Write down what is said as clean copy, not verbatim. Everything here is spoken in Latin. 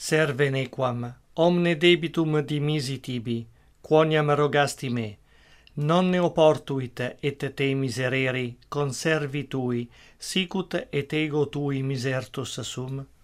serve nequam, omne debitum dimisi tibi, quoniam rogasti me, non ne oportuit et te miserere conservi tui, sicut et ego tui misertus sum?